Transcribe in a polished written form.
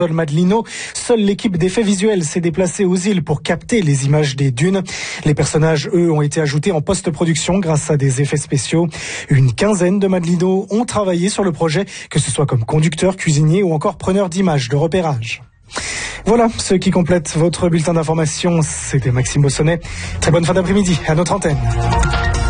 Madelino. Seule l'équipe d'effets visuels s'est déplacée aux îles pour capter les images des dunes. Les personnages, eux, ont été ajoutés en post-production grâce à des effets spéciaux. Une quinzaine de Madelino ont travaillé sur le projet, que ce soit comme conducteur, cuisinier ou encore preneur d'images de repérage. Voilà ce qui complète votre bulletin d'information. C'était Maxime Bossonnet. Très bonne fin d'après-midi à notre antenne.